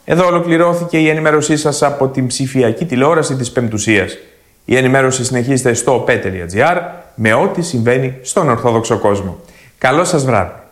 Εδώ ολοκληρώθηκε η ενημέρωσή σας από την ψηφιακή τηλεόραση της Πεμπτουσίας. Η ενημέρωση συνεχίζεται στο op.gr με ό,τι συμβαίνει στον Ορθόδοξο κόσμο. Καλό σας βράδυ.